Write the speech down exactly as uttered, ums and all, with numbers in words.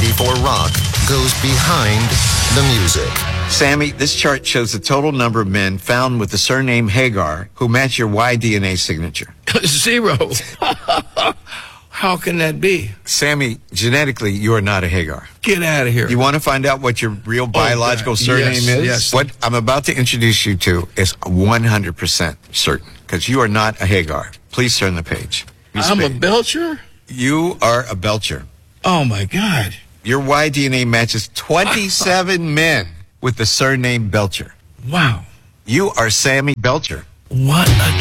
ninety-four Rock goes behind the music. Sammy, this chart shows the total number of men found with the surname Hagar who match your Y D N A signature. Zero. How can that be? Sammy, genetically, you are not a Hagar. Get out of here. You want to find out what your real biological oh, surname yes, is? Yes. What I'm about to introduce you to is one hundred percent certain, because you are not a Hagar. Please turn the page. You I'm speak. a Belcher? You are a Belcher. Oh, my God. Your Y D N A matches twenty-seven men with the surname Belcher. Wow. You are Sammy Belcher. What a